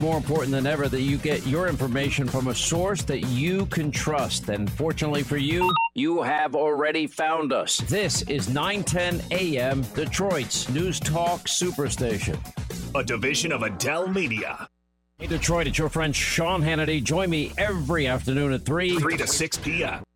More important than ever that you get your information from a source that you can trust. And fortunately for you, you have already found us. This is 910 AM, Detroit's News Talk Superstation. A division of Adele Media. Hey, Detroit, it's your friend Sean Hannity. Join me every afternoon at 3 to 6 p.m.